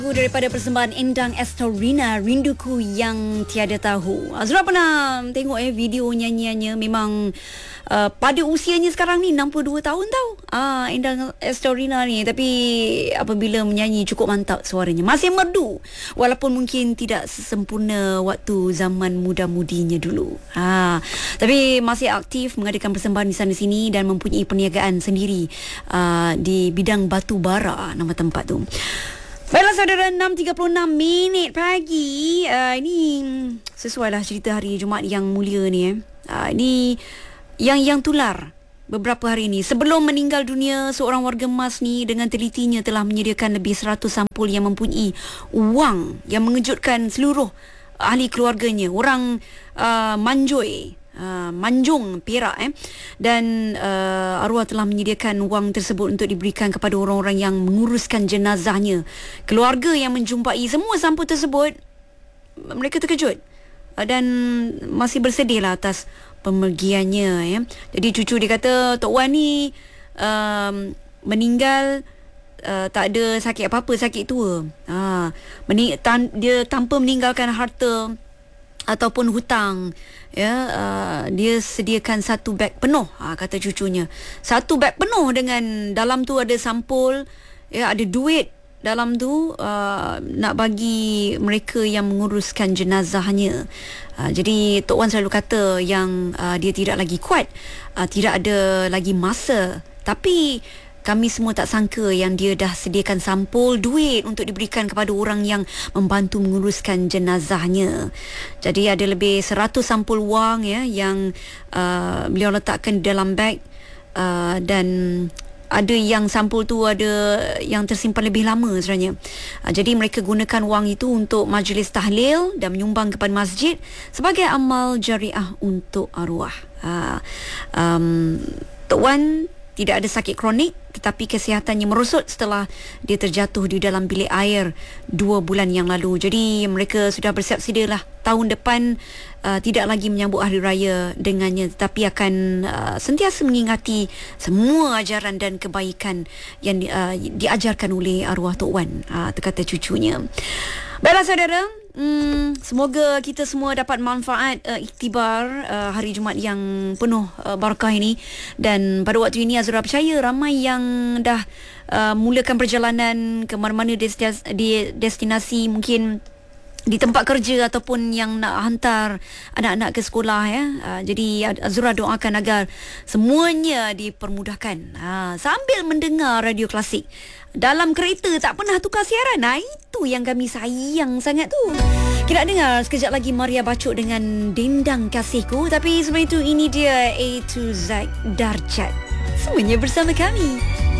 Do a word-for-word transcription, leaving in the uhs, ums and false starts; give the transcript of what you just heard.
Daripada persembahan Endang Estorina, Rinduku Yang Tiada Tahu. Azura pernah tengok eh video nyanyiannya. Memang uh, pada usianya sekarang ni enam puluh dua tahun tau. Ah, Endang Estorina ni. Tapi apabila menyanyi cukup mantap suaranya. Masih merdu. Walaupun mungkin tidak sesempurna waktu zaman muda-mudinya dulu. Ah, tapi masih aktif mengadakan persembahan di sana sini dan mempunyai perniagaan sendiri uh, di bidang batu bara, nama tempat tu. Baiklah saudara, enam tiga puluh enam minit pagi. Uh, ini sesuai lah cerita hari Jumaat yang mulia ni. Eh. Uh, ini yang yang tular beberapa hari ini. Sebelum meninggal dunia, seorang warga emas ni dengan telitinya telah menyediakan lebih seratus sampul yang mempunyai wang yang mengejutkan seluruh ahli keluarganya. Orang uh, Manjoy. Uh, Manjung Perak eh dan uh, arwah telah menyediakan wang tersebut untuk diberikan kepada orang-orang yang menguruskan jenazahnya. Keluarga yang menjumpai semua sampul tersebut, mereka terkejut uh, dan masih bersedih lah atas pemergiannya eh. Jadi cucu dia kata Tok Wan ni uh, meninggal uh, tak ada sakit apa-apa, sakit tua. uh, mening- tan- dia tanpa meninggalkan harta ataupun hutang, ya. Uh, dia sediakan satu beg penuh, ha, kata cucunya, satu beg penuh dengan dalam tu ada sampul, ya, ada duit dalam tu uh, nak bagi mereka yang menguruskan jenazahnya. Uh, jadi Tok Wan selalu kata yang uh, dia tidak lagi kuat, uh, tidak ada lagi masa, tapi kami semua tak sangka yang dia dah sediakan sampul duit untuk diberikan kepada orang yang membantu menguruskan jenazahnya. Jadi ada lebih seratus sampul wang, ya, yang uh, beliau letakkan di dalam beg, uh, dan ada yang sampul tu ada yang tersimpan lebih lama sebenarnya. Uh, jadi mereka gunakan wang itu untuk majlis tahlil dan menyumbang kepada masjid sebagai amal jariah untuk arwah. Uh, um, Tok Wan tidak ada sakit kronik, tetapi kesihatannya merosot setelah dia terjatuh di dalam bilik air dua bulan yang lalu. Jadi mereka sudah bersiap sedia lah tahun depan uh, tidak lagi menyambut hari raya dengannya, tetapi akan uh, sentiasa mengingati semua ajaran dan kebaikan yang uh, diajarkan oleh arwah Tok Wan, uh, terkata cucunya. Baiklah saudara, hmm, semoga kita semua dapat manfaat uh, iktibar uh, hari Jumaat yang penuh uh, barakah ini. Dan pada waktu ini Azura percaya ramai yang dah uh, mulakan perjalanan ke mana-mana destinasi, di destinasi mungkin di tempat kerja ataupun yang nak hantar anak-anak ke sekolah, ya. Uh, jadi Azura doakan agar semuanya dipermudahkan uh, sambil mendengar radio klasik. Dalam kereta tak pernah tukar siaran. Nah, itu yang kami sayang sangat tu. Kita dengar sekejap lagi Maria Bacok dengan Dendang Kasihku. Tapi sebelum itu, ini dia A to Z Darjat. Semuanya bersama kami.